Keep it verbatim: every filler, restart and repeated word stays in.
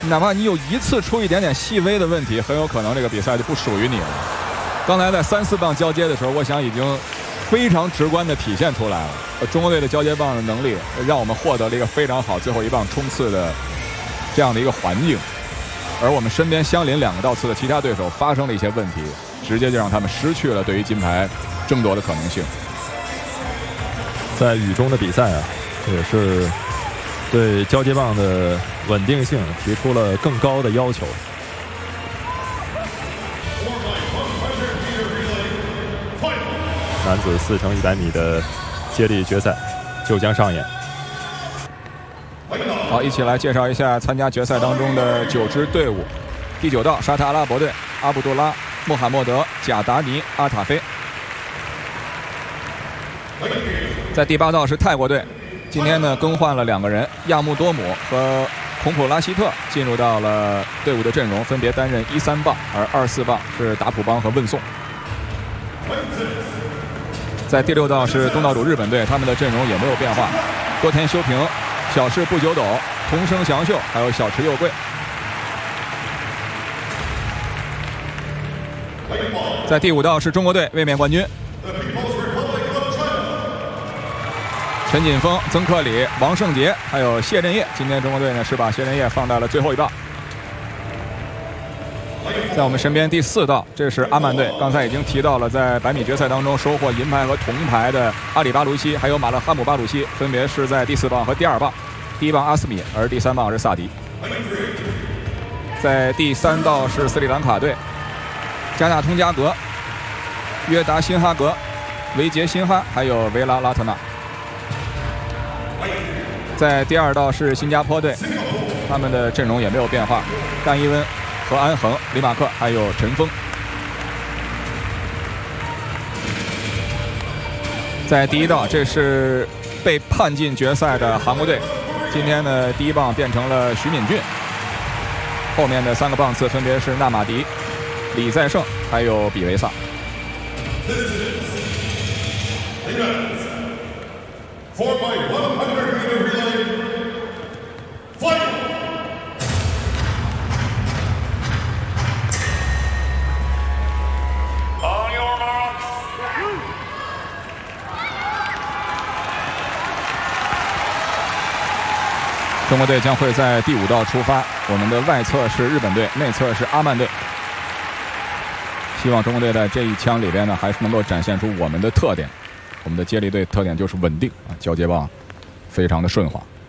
哪怕你有一次出一点点细微的问题，很有可能这个比赛就不属于你了。刚才在三四棒交接的时候，我想已经非常直观地体现出来了。中国队的交接棒的能力，让我们获得了一个非常好最后一棒冲刺的这样的一个环境。而我们身边相邻两个道次的其他对手发生了一些问题，直接就让他们失去了对于金牌争夺的可能性。 在雨中的比赛啊，也是对交接棒的稳定性提出了更高的要求。男子四乘一百米的接力决赛就将上演。 好，一起来介绍一下参加决赛当中的九支队伍。第九道沙特阿拉伯队，阿卜杜拉·穆罕默德·贾达尼·阿塔菲。在第八道是泰国队，今天呢更换了两个人，亚穆多姆和孔普拉希特进入到了队伍的阵容，分别担任一三棒，而二四棒是达普邦和问颂。在第六道是东道主日本队，他们的阵容也没有变化，多田修平、小室不久斗、桐生祥秀，还有小池佑贵。在第五道是中国队卫冕冠军，陈锦锋、曾克里、王胜杰，还有谢震业。今天中国队呢是把谢震业放在了最后一棒。在我们身边第四道，这是阿曼队。刚才已经提到了，在百米决赛当中收获银牌和铜牌的阿里巴鲁西，还有马勒哈姆巴鲁西，分别是在第四棒和第二棒。第一棒阿斯米，而第三棒是萨迪。在第三道是斯里兰卡队，加纳通加格、约达辛哈格、维杰辛哈，还有维拉拉特纳。在第二道是新加坡队，他们的阵容也没有变化，但伊温、何安恒、李马克还有陈峰。在第一道，这是被判进决赛的韩国队，今天呢第一棒变成了徐敏俊，后面的三个棒次分别是纳马迪、李在胜还有比维萨。中国队将会在第五道出发，我们的外侧是日本队，内侧是阿曼队。希望中国队在这一枪里边呢，还是能够展现出我们的特点。我们的接力队特点就是稳定啊，交接棒非常的顺滑。